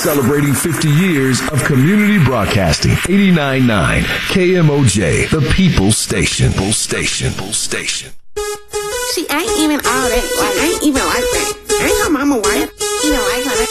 Celebrating 50 years of community broadcasting. 89.9 KMOJ, the People's Station. She ain't even all that. Like, ain't even like that. Ain't her mama white.